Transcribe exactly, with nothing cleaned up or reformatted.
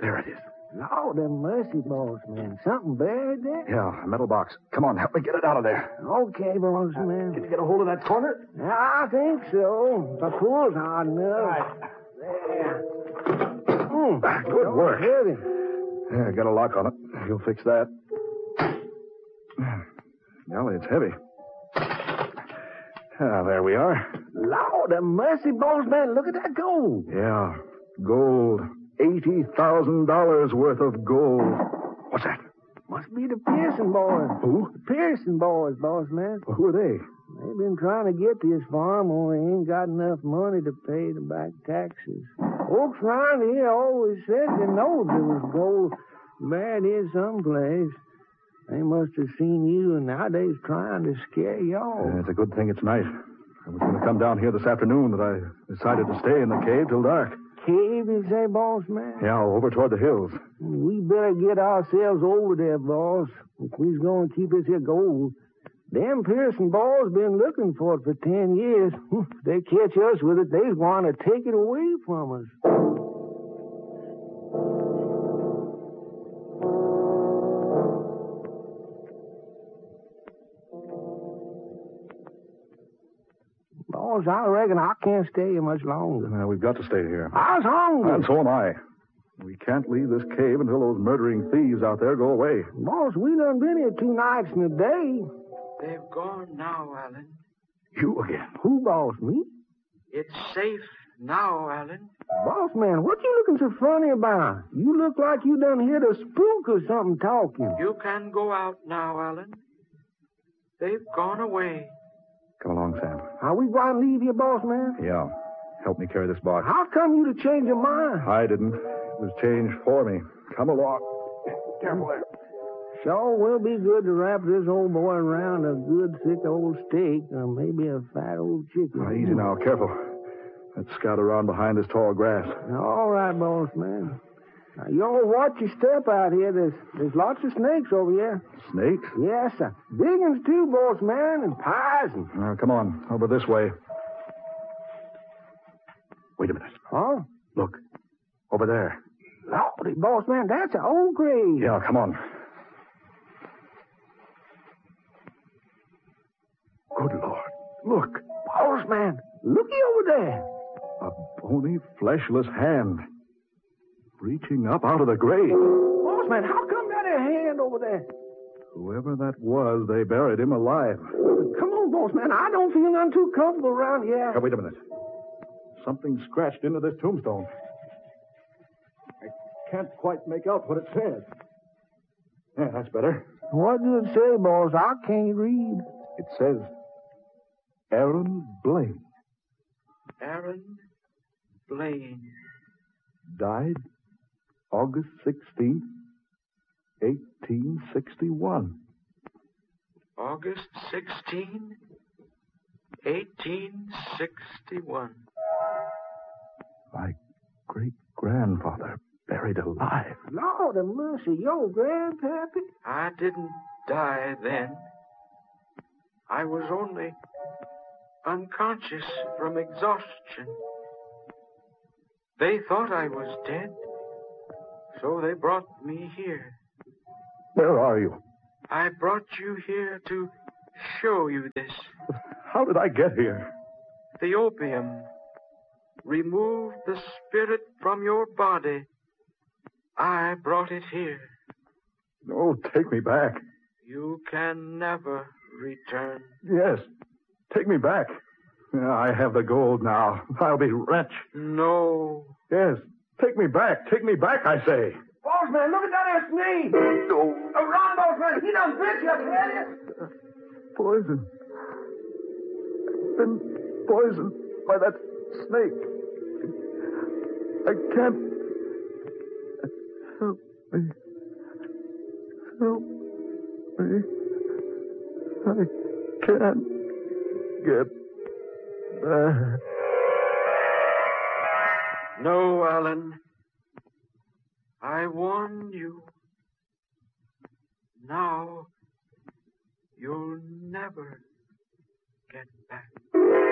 There it is. Lord have mercy, boss man. Something buried there? Yeah, a metal box. Come on, help me get it out of there. Okay, boss man. Can you get a hold of that corner? Yeah, I think so. The pull's hard enough. Right. There. Mm, Good so work. Heavy. Yeah, got a lock on it. You'll fix that. Golly, it's heavy. Ah, there we are. Lord have mercy, boss man. Look at that gold. Yeah, gold. eighty thousand dollars worth of gold. What's that? Must be the Pearson boys. Who? The Pearson boys, boss man. Well, who are they? They've been trying to get this farm, only ain't got enough money to pay the back taxes. Folks around here always said they know there was gold buried here someplace. They must have seen you, and now they's trying to scare y'all. Uh, it's a good thing it's night. I was going to come down here this afternoon, but I decided to stay in the cave till dark. Cave, you say, boss man? Yeah, over toward the hills. We better get ourselves over there, boss, if we's going to keep this here gold. Them Pearson boys been looking for it for ten years. If they catch us with it, they want to take it away from us. Boss, I reckon I can't stay here much longer. Uh, we've got to stay here. I was hungry. And so am I. We can't leave this cave until those murdering thieves out there go away. Boss, we done been here two nights and a day. They've gone now, Alan. You again? Who, boss, me? It's safe now, Alan. Boss man, what you looking so funny about? You look like you done hit a spook or something talking. You can go out now, Alan. They've gone away. Come along, Sam. Are we going to leave here, boss man? Yeah. Help me carry this box. How come you to change your mind? I didn't. It was changed for me. Come along. Careful there. Sure will be good to wrap this old boy around a good thick old steak or maybe a fat old chicken. Now, easy now. Careful. Let's scout around behind this tall grass. All right, boss man. Now, you all watch your step out here. There's there's lots of snakes over here. Snakes? Yes, sir. Big ones too, boss man, and pies and... Now, come on. Over this way. Wait a minute. Huh? Look. Over there. Lordy, boss man, that's an old grave. Yeah, come on. Good Lord. Look. Boss man, looky over there. A bony, fleshless hand. Reaching up out of the grave. Boss man, how come that a hand over there? Whoever that was, they buried him alive. Come on, boss man. I don't feel none too comfortable around here. Now, wait a minute. Something scratched into this tombstone. I can't quite make out what it says. Yeah, that's better. What does it say, boss? I can't read. It says, Aaron Blaine. Aaron Blaine. Died August sixteenth, eighteen sixty-one. August sixteenth, eighteen sixty-one. My great-grandfather buried alive. Lord of mercy, your grandpappy? I didn't die then. I was only unconscious from exhaustion. They thought I was dead, so they brought me here. Where are you? I brought you here to show you this. How did I get here? The opium removed the spirit from your body. I brought it here. No, take me back. You can never return. Yes, take me back. I have the gold now. I'll be rich. No. Yes, take me back. Take me back, I say. Boss man, look at that ass knee. No. Oh, run, boss man. He done bit you, I tell you. Poison. Been poisoned by that snake. I can't. Help me. Help me. I can't get back. No, Alan. I warned you. Now, you'll never get back.